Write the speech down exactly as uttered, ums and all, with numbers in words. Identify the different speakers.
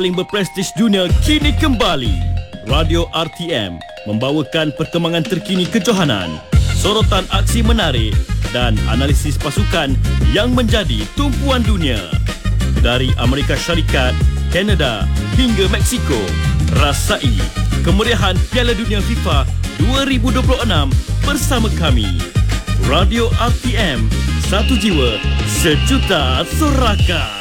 Speaker 1: paling berprestij dunia kini kembali. Radio R T M membawakan perkembangan terkini kejohanan, sorotan aksi menarik dan analisis pasukan yang menjadi tumpuan dunia. Dari Amerika Syarikat, Kanada hingga Mexico, rasai kemeriahan Piala Dunia FIFA dua ribu dua puluh enam bersama kami. Radio R T M, satu jiwa, sejuta sorakan.